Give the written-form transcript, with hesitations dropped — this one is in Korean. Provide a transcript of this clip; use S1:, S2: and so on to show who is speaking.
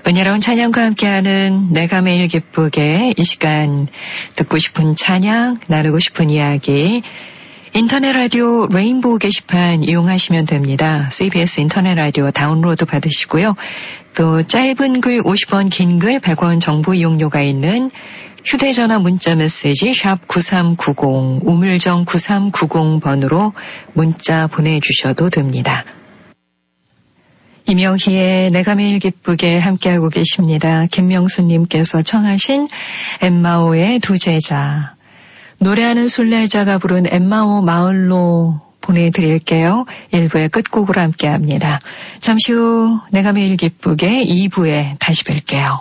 S1: 은혜로운 찬양과 함께하는 내가 매일 기쁘게 이 시간 듣고 싶은 찬양, 나누고 싶은 이야기 인터넷 라디오 레인보우 게시판 이용하시면 됩니다. CBS 인터넷 라디오 다운로드 받으시고요. 또 짧은 글 50원, 긴 글 100원 정보 이용료가 있는 휴대전화 문자 메시지 샵 9390 우물정 9390번으로 문자 보내주셔도 됩니다. 이명희의 내가 매일 기쁘게 함께하고 계십니다. 김명수님께서 청하신 엠마오의 두 제자, 노래하는 순례자가 부른 엠마오 마을로 보내드릴게요. 1부의 끝곡으로 함께합니다. 잠시 후 내가 매일 기쁘게 2부에 다시 뵐게요.